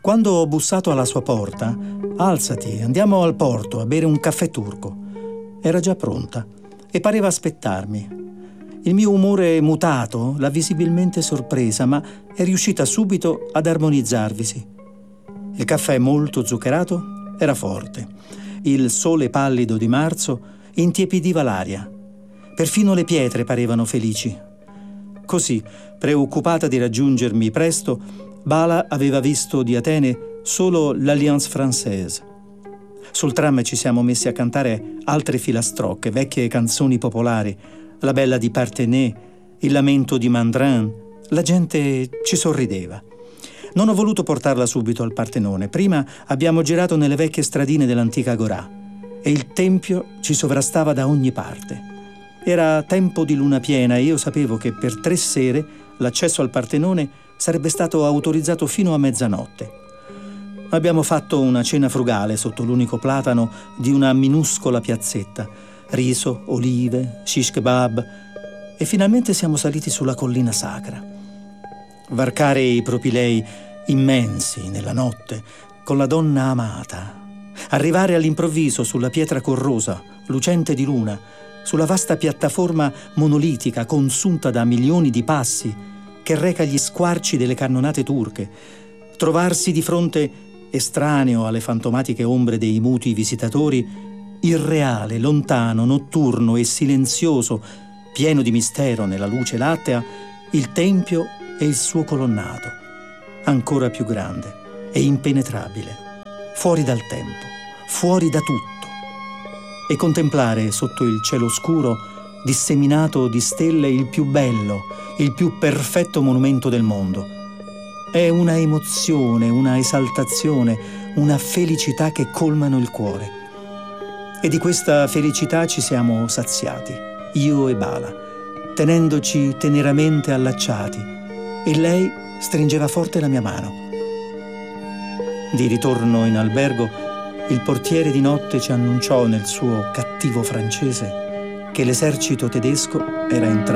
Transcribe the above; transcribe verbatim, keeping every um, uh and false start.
Quando ho bussato alla sua porta, alzati, andiamo al porto a bere un caffè turco. Era già pronta e pareva aspettarmi. Il mio umore mutato l'ha visibilmente sorpresa, ma è riuscita subito ad armonizzarvisi. Il caffè molto zuccherato era forte. Il sole pallido di marzo intiepidiva l'aria. Perfino le pietre parevano felici. Così, preoccupata di raggiungermi presto, Bala aveva visto di Atene solo l'Alliance Française. Sul tram ci siamo messi a cantare altre filastrocche, vecchie canzoni popolari, la bella di Partenay, il lamento di Mandrin. La gente ci sorrideva. Non ho voluto portarla subito al Partenone. Prima abbiamo girato nelle vecchie stradine dell'antica Agorà e il tempio ci sovrastava da ogni parte. Era tempo di luna piena e io sapevo che per tre sere l'accesso al Partenone sarebbe stato autorizzato fino a mezzanotte. Abbiamo fatto una cena frugale sotto l'unico platano di una minuscola piazzetta. Riso, olive, shish kebab e finalmente siamo saliti sulla collina sacra. Varcare i propilei immensi nella notte con la donna amata. Arrivare all'improvviso sulla pietra corrosa, lucente di luna, sulla vasta piattaforma monolitica consunta da milioni di passi che reca gli squarci delle cannonate turche. Trovarsi di fronte, estraneo alle fantomatiche ombre dei muti visitatori, irreale, lontano, notturno e silenzioso, pieno di mistero nella luce lattea, il tempio e il suo colonnato, ancora più grande e impenetrabile, fuori dal tempo, fuori da tutto, e contemplare sotto il cielo scuro, disseminato di stelle, il più bello, il più perfetto monumento del mondo. È una emozione, una esaltazione, una felicità che colmano il cuore. E di questa felicità ci siamo saziati, io e Bala, tenendoci teneramente allacciati, e lei stringeva forte la mia mano. Di ritorno in albergo, il portiere di notte ci annunciò nel suo cattivo francese che l'esercito tedesco era entrato